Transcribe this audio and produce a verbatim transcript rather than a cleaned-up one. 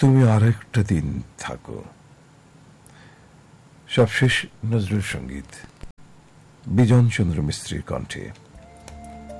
তুমি আরেকটা দিন থাকো। সবশেষ নজরুল সঙ্গীত, বিজন চন্দ্র মিস্ত্রির কণ্ঠে।